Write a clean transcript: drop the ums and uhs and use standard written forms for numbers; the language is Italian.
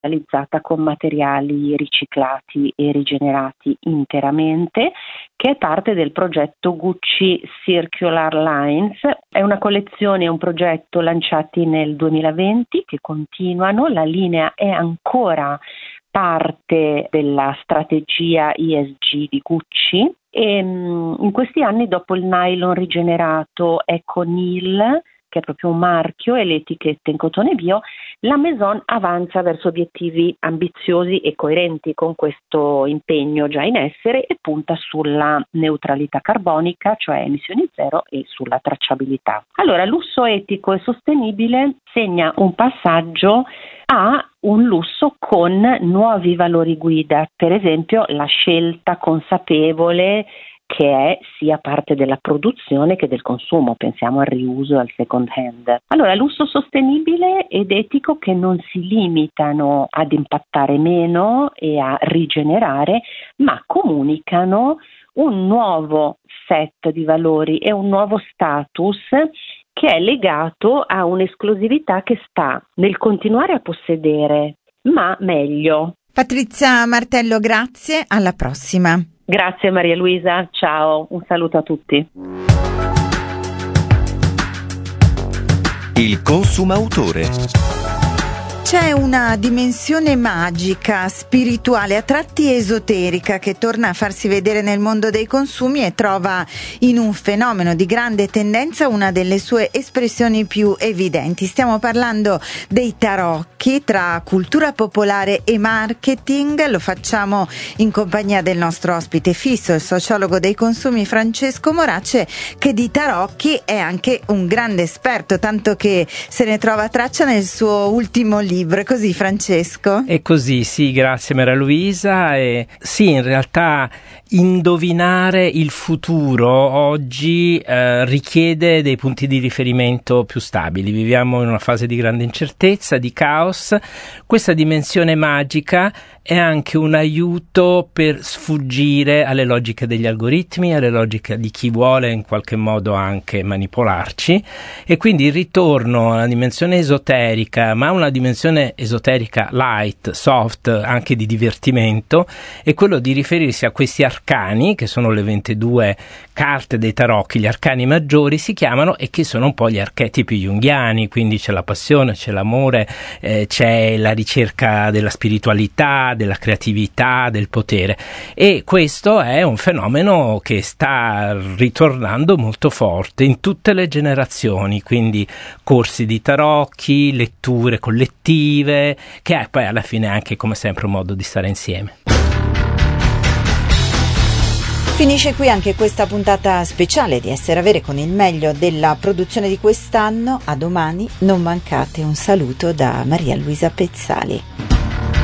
realizzata con materiali riciclati e rigenerati interamente, che è parte del progetto Gucci Circular Lines. È una collezione e un progetto lanciati nel 2020 che continuano. La linea è ancora parte della strategia ESG di Gucci e in questi anni, dopo il nylon rigenerato ECONYL, che è proprio un marchio, e le etichette in cotone bio, la Maison avanza verso obiettivi ambiziosi e coerenti con questo impegno già in essere e punta sulla neutralità carbonica, cioè emissioni zero, e sulla tracciabilità. Allora, lusso etico e sostenibile segna un passaggio a un lusso con nuovi valori guida, per esempio la scelta consapevole che è sia parte della produzione che del consumo, pensiamo al riuso e al second hand. Allora, lusso sostenibile ed etico che non si limitano ad impattare meno e a rigenerare, ma comunicano un nuovo set di valori e un nuovo status che è legato a un'esclusività che sta nel continuare a possedere, ma meglio. Patrizia Martello, grazie, alla prossima. Grazie Maria Luisa, ciao, un saluto a tutti. Il consumautore. C'è una dimensione magica, spirituale, a tratti esoterica, che torna a farsi vedere nel mondo dei consumi e trova in un fenomeno di grande tendenza una delle sue espressioni più evidenti. Stiamo parlando dei tarocchi. Tra cultura popolare e marketing lo facciamo in compagnia del nostro ospite fisso, il sociologo dei consumi Francesco Morace, che di tarocchi è anche un grande esperto, tanto che se ne trova traccia nel suo ultimo libro. È così, Francesco? È così, sì, grazie Maria Luisa. E sì, in realtà indovinare il futuro oggi richiede dei punti di riferimento più stabili. Viviamo in una fase di grande incertezza, di caos. Questa dimensione magica è anche un aiuto per sfuggire alle logiche degli algoritmi, alle logiche di chi vuole in qualche modo anche manipolarci, e quindi il ritorno alla dimensione esoterica, ma una dimensione esoterica light, soft, anche di divertimento, è quello di riferirsi a questi arcani, che sono le 22 carte dei tarocchi. Gli arcani maggiori si chiamano, e che sono un po' gli archetipi junghiani, quindi c'è la passione, c'è l'amore, c'è la ricerca della spiritualità, della creatività, del potere, e questo è un fenomeno che sta ritornando molto forte in tutte le generazioni, quindi corsi di tarocchi, letture collettive, che è poi alla fine anche, come sempre, un modo di stare insieme. Finisce qui anche questa puntata speciale di Essere Avere con il meglio della produzione di quest'anno. A domani, non mancate un saluto da Maria Luisa Pezzali.